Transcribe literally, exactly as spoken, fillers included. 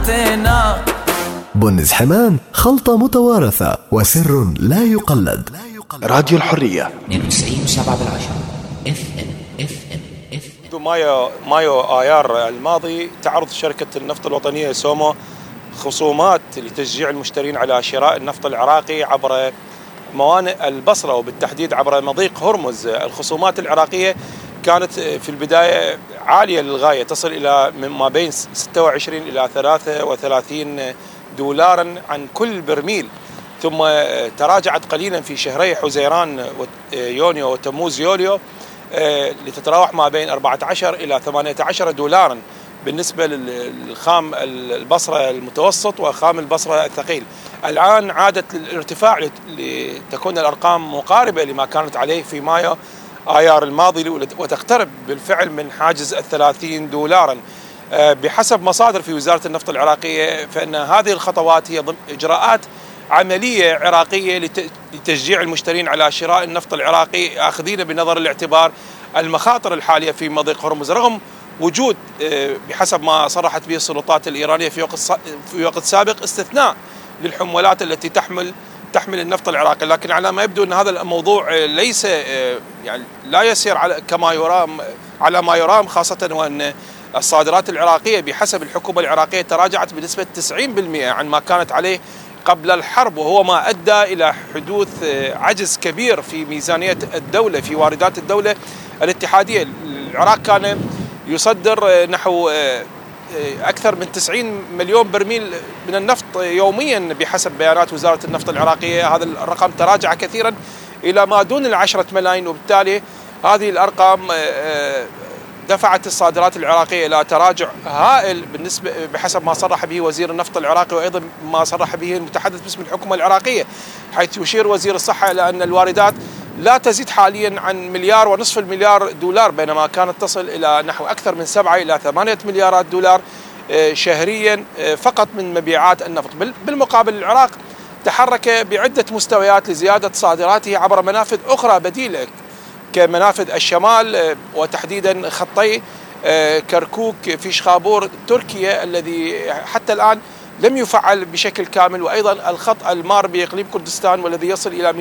حياتنا. بنز حمان، خلطة متوارثة وسر لا يقلد. راديو الحرية اثنين وتسعين وسبعة بالعشرة اف ام اف ام اف ام. مايو مايو آيار الماضي تعرض شركة النفط الوطنية سومو خصومات لتشجيع المشترين على شراء النفط العراقي عبر موانئ البصرة وبالتحديد عبر مضيق هرمز. الخصومات العراقية كانت في البداية عالية للغاية، تصل إلى ما بين ستة وعشرين إلى ثلاثة وثلاثين دولاراً عن كل برميل، ثم تراجعت قليلاً في شهري حزيران يونيو وتموز يوليو لتتراوح ما بين أربعة عشر إلى ثمانية عشر دولاراً بالنسبة للخام البصرة المتوسط وخام البصرة الثقيل. الآن عادت للارتفاع لتكون الأرقام مقاربة لما كانت عليه في مايو آيار الماضي وتقترب بالفعل من حاجز الثلاثين دولاراً. بحسب مصادر في وزارة النفط العراقية فإن هذه الخطوات هي ضمن إجراءات عملية عراقية لتشجيع المشترين على شراء النفط العراقي، آخذين بنظر الاعتبار المخاطر الحالية في مضيق هرمز، رغم وجود بحسب ما صرحت به السلطات الإيرانية في وقت في وقت سابق استثناء للحمولات التي تحمل تحمل النفط العراقي. لكن على ما يبدو أن هذا الموضوع ليس يعني لا يسير على كما يرام على ما يرام، خاصة وأن الصادرات العراقية بحسب الحكومة العراقية تراجعت بنسبة تسعين بالمئة عن ما كانت عليه قبل الحرب، وهو ما أدى إلى حدوث عجز كبير في ميزانية الدولة في واردات الدولة الاتحادية. العراق كان يصدر نحو أكثر من تسعين مليون برميل من النفط يوميا بحسب بيانات وزارة النفط العراقية. هذا الرقم تراجع كثيرا إلى ما دون العشرة ملايين، وبالتالي هذه الأرقام دفعت الصادرات العراقية إلى تراجع هائل بالنسبة بحسب ما صرح به وزير النفط العراقي، وأيضا ما صرح به المتحدث باسم الحكومة العراقية، حيث يشير وزير الصحة إلى أن الواردات لا تزيد حاليا عن مليار ونصف المليار دولار، بينما كانت تصل إلى نحو أكثر من سبعة إلى ثمانية مليارات دولار شهريا فقط من مبيعات النفط. بالمقابل العراق تحرك بعدة مستويات لزيادة صادراته عبر منافذ أخرى بديلة كمنافذ الشمال، وتحديدا خطي كركوك في شخابور تركيا الذي حتى الآن لم يفعل بشكل كامل، وأيضا الخط المار بإقليم كردستان والذي يصل إلى